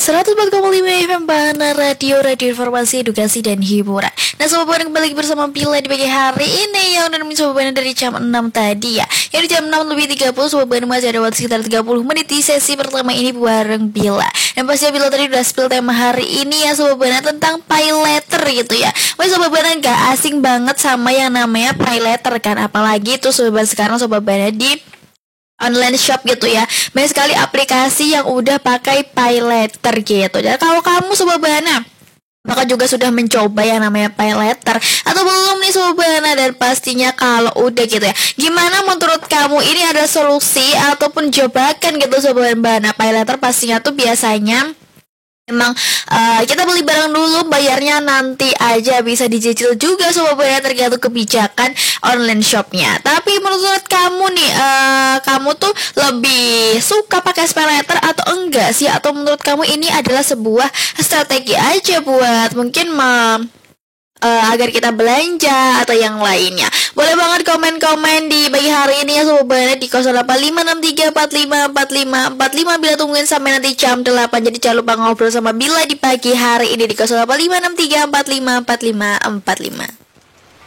104,5 FM Bana Radio Informasi, Edukasi, dan Hiburan. Nah, Sobat Bana kembali bersama Bila di pagi hari ini yang udah nemenin Sobat Bana dari jam 6 tadi ya. Yang di jam 6:30 Sobat Bana masih ada waktu sekitar 30 menit di sesi pertama ini bareng Bila. Dan pastinya Bila tadi udah spill tema hari ini ya Sobat Bana tentang pay letter gitu ya. Wah, Sobat Bana gak asing banget sama yang namanya pay letter kan. Apalagi itu Sobat Bana sekarang Sobat Bana di online shop gitu ya. Banyak sekali aplikasi yang udah pakai pay letter gitu. Dan kalau kamu Sobat Bana maka juga sudah mencoba yang namanya pay letter atau belum nih Sobat Bana, dan pastinya kalau udah gitu ya, gimana menurut kamu ini ada solusi ataupun jebakan gitu Sobat Bana? Pay letter pastinya tuh biasanya emang kita beli barang dulu, bayarnya nanti aja, bisa dicicil juga Sobat Bana, tergantung kebijakan online shopnya. Tapi menurut kamu nih, kamu tuh lebih suka pakai pay letter atau enggak sih? Atau menurut kamu ini adalah sebuah strategi aja buat mungkin agar kita belanja atau yang lainnya? Boleh banget komen-komen di pagi hari ini ya Sobat Bana di 085634545545. Bila tungguin sampai nanti jam 8. Jadi jangan lupa ngobrol sama Bila di pagi hari ini di 085634545545.